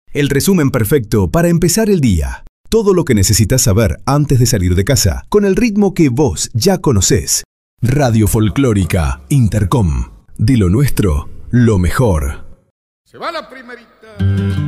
El resumen perfecto para empezar el día. Todo lo que necesitas saber antes de salir de casa, con el ritmo que vos ya conocés. Radio Folclórica Intercom. De lo nuestro, lo mejor. Se va la primerita.